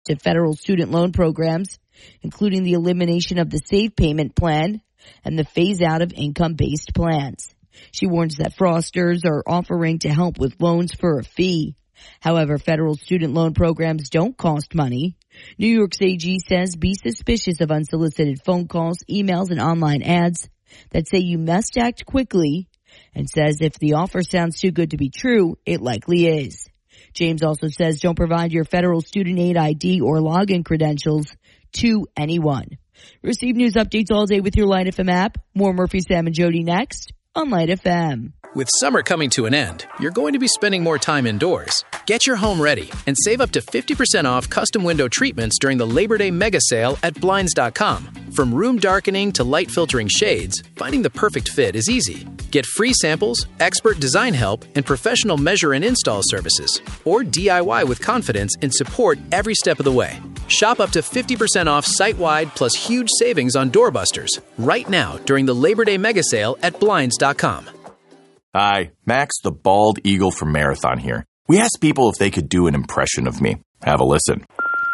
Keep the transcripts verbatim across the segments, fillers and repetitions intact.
to federal student loan programs, including the elimination of the Safe Payment Plan and the phase out of income-based plans. She warns that fraudsters are offering to help with loans for a fee. However, federal student loan programs don't cost money. New York's A G says be suspicious of unsolicited phone calls, emails, and online ads that say you must act quickly, and says if the offer sounds too good to be true, it likely is. James also says don't provide your federal student aid I D or login credentials to anyone. Receive news updates all day with your Light F M app. More Murphy, Sam, and Jody next on Light F M. With summer coming to an end, you're going to be spending more time indoors. Get your home ready and save up to fifty percent off custom window treatments during the Labor Day mega sale at Blinds dot com. From room darkening to light filtering shades, finding the perfect fit is easy. Get free samples, expert design help, and professional measure and install services. Or D I Y with confidence and support every step of the way. Shop up to fifty percent off site-wide plus huge savings on doorbusters right now during the Labor Day mega sale at Blinds dot com. Hi, Max the Bald Eagle from Marathon here. We asked people if they could do an impression of me. Have a listen.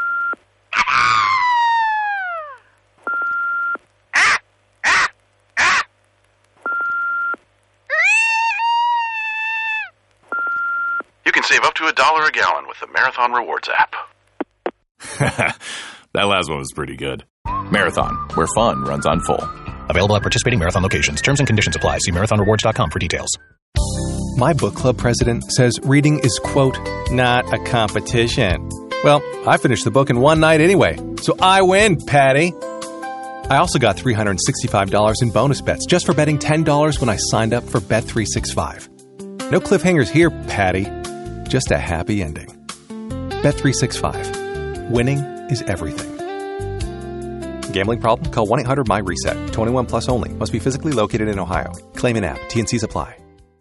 You can save up to a dollar a gallon with the Marathon Rewards app. That last one was pretty good. Marathon, where fun runs on full. Available at participating Marathon locations. Terms and conditions apply. See marathon rewards dot com for details. My book club president says reading is, quote, not a competition. Well, I finished the book in one night anyway, so I win, Patty. I also got three hundred sixty-five dollars in bonus bets just for betting ten dollars when I signed up for Bet three sixty-five. No cliffhangers here, Patty. Just a happy ending. Bet three sixty-five. Winning is everything. Gambling problem? Call one eight hundred M Y reset. twenty-one plus only. Must be physically located in Ohio. Claim an app. T and Cs apply.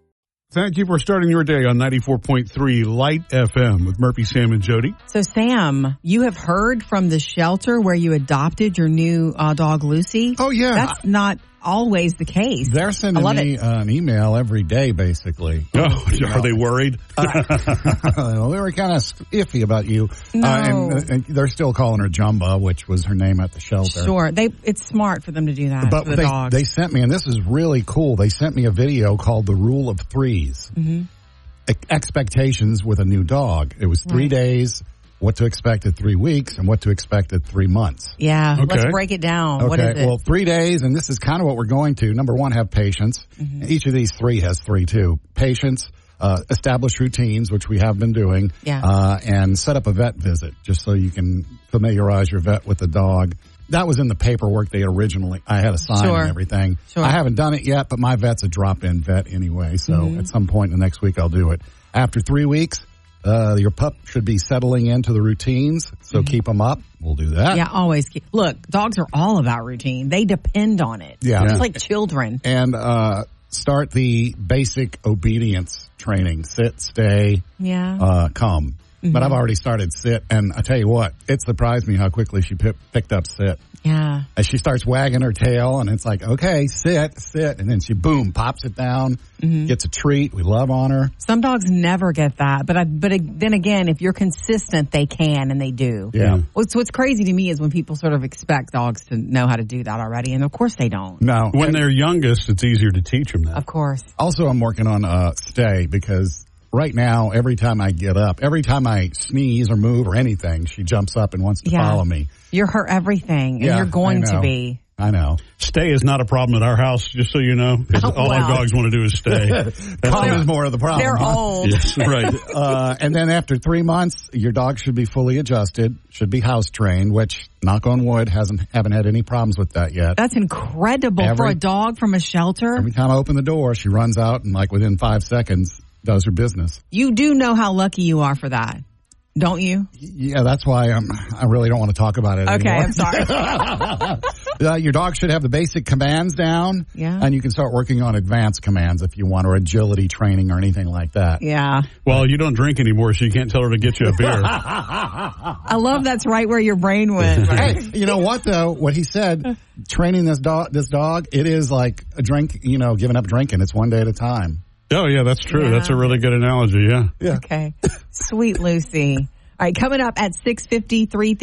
Thank you for starting your day on ninety-four point three Light F M with Murphy, Sam, and Jody. So, Sam, you have heard from the shelter where you adopted your new uh, dog, Lucy. Oh, yeah. That's not always the case. They're sending me uh, an email every day, basically. Oh, are they worried? uh, well, they were kind of iffy about you. No. Uh, and, and they're still calling her Jumba, which was her name at the shelter. Sure. They, it's smart for them to do that but for the they, dogs. they sent me, and this is really cool, they sent me a video called The Rule of Threes. Mm-hmm. E- expectations with a new dog. It was three right. days, what to expect at three weeks, and what to expect at three months. Yeah. Okay. Let's break it down. Okay. What is it? Well, three days, and this is kind of what we're going to. Number one, have patience. Mm-hmm. Each of these three has three, too. Patience, uh, establish routines, which we have been doing, Yeah. uh, and set up a vet visit, just so you can familiarize your vet with the dog. That was in the paperwork they originally, I had to sign Sure. and everything. Sure. I haven't done it yet, but my vet's a drop-in vet anyway, so Mm-hmm. at some point in the next week I'll do it. After three weeks, uh, your pup should be settling into the routines, so Mm-hmm. keep them up. We'll do that. Yeah, always. Keep, look, dogs are all about routine. They depend on it. Yeah. Just Yeah. like children. And uh, start the basic obedience training. Sit, stay, Yeah. uh, come. Mm-hmm. But I've already started sit, and I tell you what, it surprised me how quickly she p- picked up sit. Yeah. As she starts wagging her tail, and it's like, okay, sit, sit, and then she, boom, pops it down, Mm-hmm. gets a treat. We love on her. Some dogs never get that, but I, but then again, if you're consistent, they can and they do. Yeah. What's what's crazy to me is when people sort of expect dogs to know how to do that already, and of course they don't. No. When And they're youngest, it's easier to teach them that. Of course. also, I'm working on uh, stay, because right now, every time I get up, every time I sneeze or move or anything, she jumps up and wants to Yeah. follow me. You're her everything, and Yeah, you're going I to know. be. I know. Stay is not a problem at our house, just so you know. 'Cause Oh, all wow. our dogs want to do is stay. Calm is more of the problem. They're huh? old. Yes, right. Uh, and then after three months, your dog should be fully adjusted, should be house trained, which, knock on wood, hasn't haven't had any problems with that yet. That's incredible for Every- a dog from a shelter. Every time I open the door, she runs out and, like, within five seconds, does her business. You do know how lucky you are for that, don't you? Yeah, that's why I'm, I really don't want to talk about it Okay, anymore. I'm sorry. Uh, your dog should have the basic commands down, Yeah. and you can start working on advanced commands if you want, or agility training or anything like that. Yeah. Well, you don't drink anymore, so you can't tell her to get you a beer. I love that's right where your brain went. Hey, you know what though? What he said, training this dog, this dog, it is like a drink. You know, giving up drinking. It's one day at a time. Oh, yeah, that's true. Yeah. That's a really good analogy, yeah. Yeah. Okay. Sweet Lucy. All right, coming up at six fifty-three.